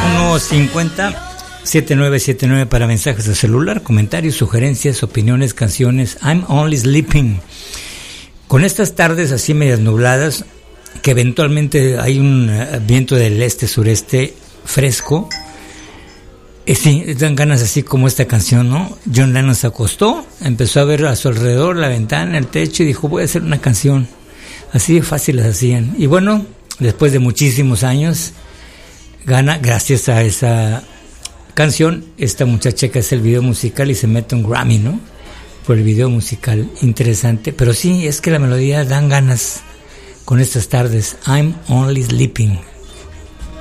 150-7979 para mensajes de celular, comentarios, sugerencias, opiniones, canciones. I'm Only Sleeping. Con estas tardes así medias nubladas, que eventualmente hay un viento del este-sureste fresco, sí, dan ganas así como esta canción, ¿no? John Lennon se acostó, empezó a ver a su alrededor la ventana, el techo, y dijo, voy a hacer una canción. Así de fácil las hacían. Y bueno, después de muchísimos años, gana, gracias a esa canción, esta muchacha que hace el video musical y se mete un Grammy, ¿no? Por el video musical, interesante. Pero sí, es que la melodía dan ganas con estas tardes. I'm Only Sleeping.